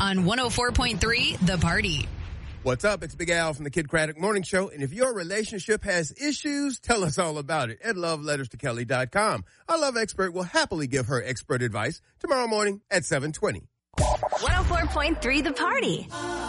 on 104.3 The Party. What's up? It's Big Al from the Kid Craddock Morning Show. And if your relationship has issues, tell us all about it at loveletterstokelly.com. Our love expert will happily give her expert advice tomorrow morning at 7:20. 104.3 The Party.